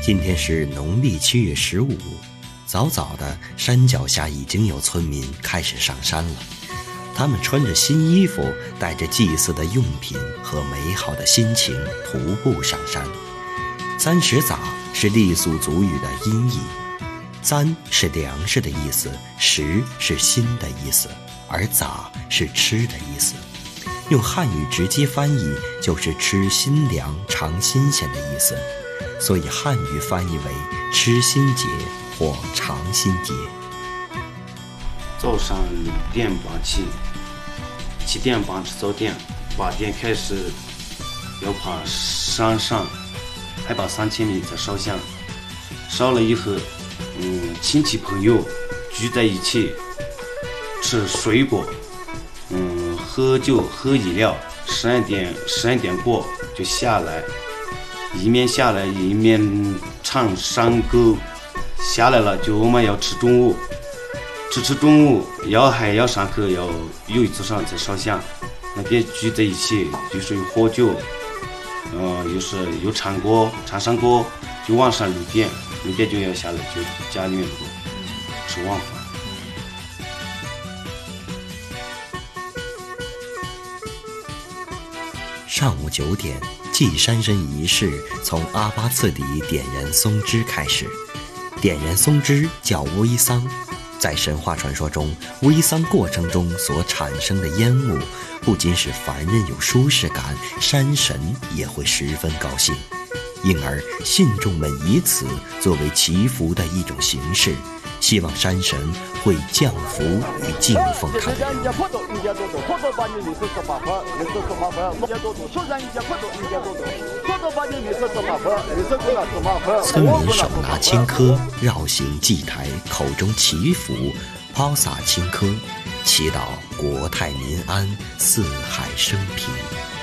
今天是农历7月15，早早的山脚下已经有村民开始上山了。他们穿着新衣服，带着祭祀的用品和美好的心情徒步上山。30早是傈僳族语的音译，簪是粮食的意思，食是心的意思，而早是吃的意思。用汉语直接翻译就是吃新粮尝新鲜的意思，所以汉语翻译为吃新节或尝新节。 早上6点半起，7点半吃早点，8点开始要爬山上，海拔3000米再烧香。烧了以后，亲戚朋友聚在一起吃水果，喝酒喝饮料，11点过就下来，一面下来一面唱山歌。下来了就我们要吃中午，吃中午还要上课，要有一次上再烧香。那边聚在一起就是有喝酒，有唱歌唱山歌，就晚上6点就要下来，就家里面吃晚饭。 上午9点，祭山神仪式从阿巴次第点燃松枝开始。点燃松枝叫煨桑，在神话传说中，煨桑过程中所产生的烟雾，不仅使凡人有舒适感，山神也会十分高兴。因而信众们以此作为祈福的一种形式，希望山神会降福与敬奉他的人。村民手拿青稞，绕行祭台，口中祈福，抛洒青稞，祈祷国泰民安，四海升平。